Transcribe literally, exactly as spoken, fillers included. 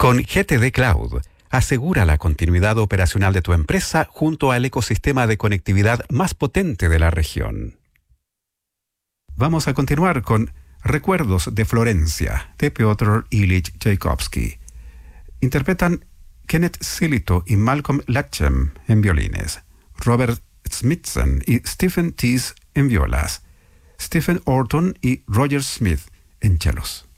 Con G T D Cloud, asegura la continuidad operacional de tu empresa junto al ecosistema de conectividad más potente de la región. Vamos a continuar con Recuerdos de Florencia, de Piotr Ilich Tchaikovsky. Interpretan Kenneth Silito y Malcolm Latchem en violines, Robert Smithson y Stephen Teese en violas, Stephen Orton y Roger Smith en chelos.